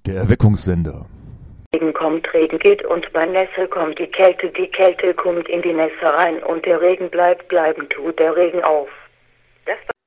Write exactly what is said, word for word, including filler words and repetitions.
Der Erweckungssender. Regen kommt, Regen geht und bei Nässe kommt die Kälte, die Kälte kommt in die Nässe rein und der Regen bleibt, bleiben tut der Regen auf. Das